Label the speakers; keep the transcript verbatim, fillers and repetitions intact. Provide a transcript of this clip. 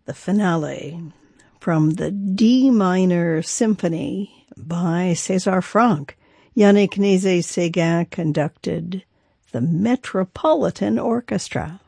Speaker 1: The finale from the D minor symphony by César Franck. Yannick Nézet-Séguin conducted the Metropolitan Orchestra.